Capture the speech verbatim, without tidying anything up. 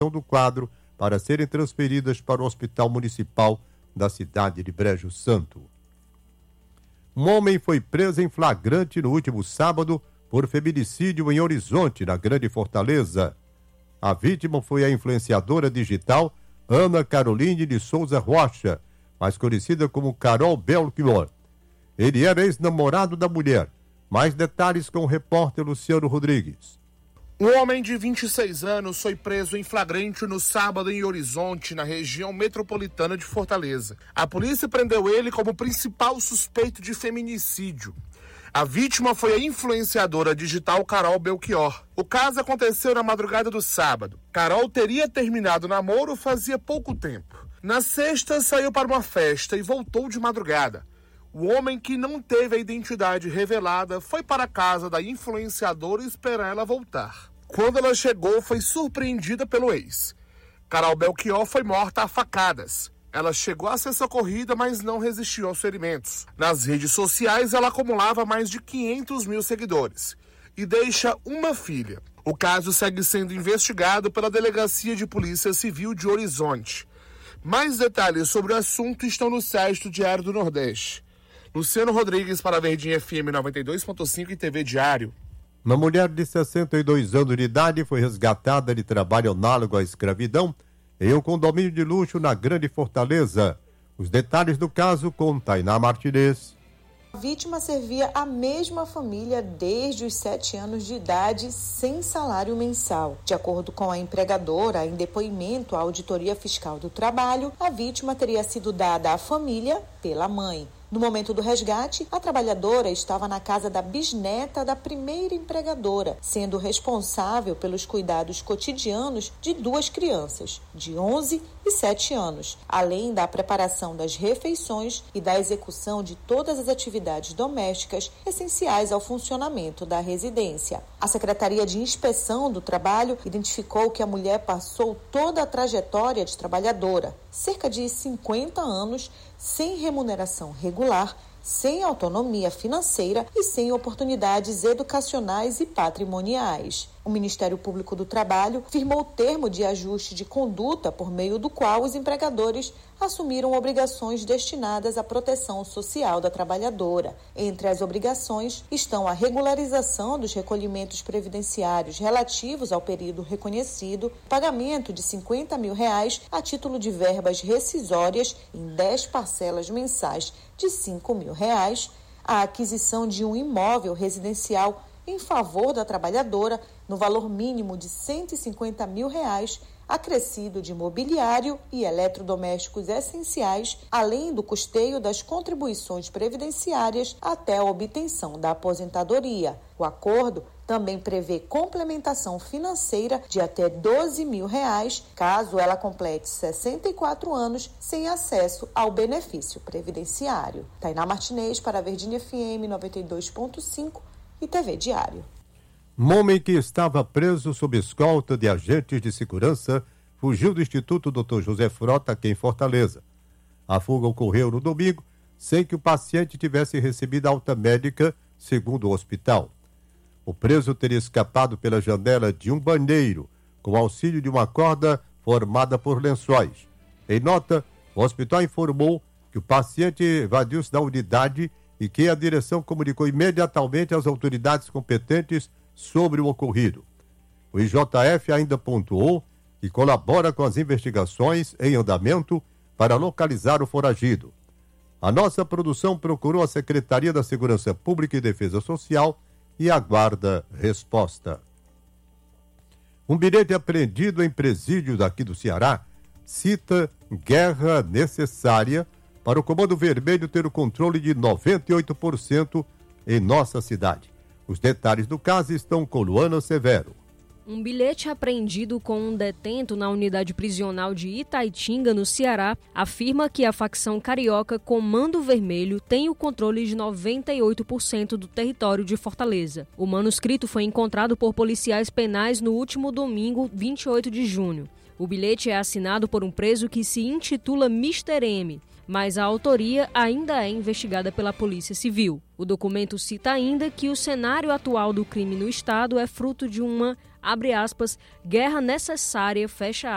do quadro para serem transferidas para o Hospital Municipal da cidade de Brejo Santo. Um homem foi preso em flagrante no último sábado por feminicídio em Horizonte, na Grande Fortaleza. A vítima foi a influenciadora digital Ana Caroline de Souza Rocha, mais conhecida como Carol Belchior. Ele era ex-namorado da mulher. Mais detalhes com o repórter Luciano Rodrigues. Um homem de vinte e seis anos foi preso em flagrante no sábado em Horizonte, na região metropolitana de Fortaleza. A polícia prendeu ele como principal suspeito de feminicídio. A vítima foi a influenciadora digital Carol Belchior. O caso aconteceu na madrugada do sábado. Carol teria terminado o namoro fazia pouco tempo. Na sexta, saiu para uma festa e voltou de madrugada. O homem, que não teve a identidade revelada, foi para a casa da influenciadora esperar ela voltar. Quando ela chegou, foi surpreendida pelo ex. Carol Belchior foi morta a facadas. Ela chegou a ser socorrida, mas não resistiu aos ferimentos. Nas redes sociais, ela acumulava mais de quinhentos mil seguidores e deixa uma filha. O caso segue sendo investigado pela Delegacia de Polícia Civil de Horizonte. Mais detalhes sobre o assunto estão no site do Diário do Nordeste. Luciano Rodrigues para a Verdinha F M noventa e dois ponto cinco e T V Diário. Uma mulher de sessenta e dois anos de idade foi resgatada de trabalho análogo à escravidão em um condomínio de luxo na Grande Fortaleza. Os detalhes do caso com Tainá Martinez. A vítima servia a mesma família desde os sete anos de idade, sem salário mensal. De acordo com a empregadora, em depoimento à Auditoria Fiscal do Trabalho, a vítima teria sido dada à família pela mãe. No momento do resgate, a trabalhadora estava na casa da bisneta da primeira empregadora, sendo responsável pelos cuidados cotidianos de duas crianças, de onze e sete anos, além da preparação das refeições e da execução de todas as atividades domésticas essenciais ao funcionamento da residência. A Secretaria de Inspeção do Trabalho identificou que a mulher passou toda a trajetória de trabalhadora, cerca de cinquenta anos, sem remuneração regular, sem autonomia financeira e sem oportunidades educacionais e patrimoniais. O Ministério Público do Trabalho firmou o termo de ajuste de conduta por meio do qual os empregadores assumiram obrigações destinadas à proteção social da trabalhadora. Entre as obrigações estão a regularização dos recolhimentos previdenciários relativos ao período reconhecido, pagamento de cinquenta mil reais a título de verbas rescisórias em dez parcelas mensais de cinco mil reais, a aquisição de um imóvel residencial em favor da trabalhadora no valor mínimo de cento e cinquenta mil reais, acrescido de mobiliário e eletrodomésticos essenciais, além do custeio das contribuições previdenciárias até a obtenção da aposentadoria. O acordo também prevê complementação financeira de até doze mil reais, caso ela complete sessenta e quatro anos sem acesso ao benefício previdenciário. Tainá Martinez para a Verdinha F M noventa e dois ponto cinco e T V Diário. Um homem que estava preso sob escolta de agentes de segurança fugiu do Instituto doutor José Frota, aqui em Fortaleza. A fuga ocorreu no domingo, sem que o paciente tivesse recebido alta médica, segundo o hospital. O preso teria escapado pela janela de um banheiro, com auxílio de uma corda formada por lençóis. Em nota, o hospital informou que o paciente evadiu-se da unidade e que a direção comunicou imediatamente às autoridades competentes sobre o ocorrido. O I J F ainda pontuou que colabora com as investigações em andamento para localizar o foragido. A nossa produção procurou a Secretaria da Segurança Pública e Defesa Social e aguarda resposta. Um bilhete apreendido em presídio daqui do Ceará cita guerra necessária para o Comando Vermelho ter o controle de noventa e oito por cento em nossa cidade. Os detalhes do caso estão com Luana Severo. Um bilhete apreendido com um detento na unidade prisional de Itaitinga, no Ceará, afirma que a facção carioca Comando Vermelho tem o controle de noventa e oito por cento do território de Fortaleza. O manuscrito foi encontrado por policiais penais no último domingo, vinte e oito de junho. O bilhete é assinado por um preso que se intitula mister M, mas a autoria ainda é investigada pela Polícia Civil. O documento cita ainda que o cenário atual do crime no estado é fruto de uma, abre aspas, guerra necessária, fecha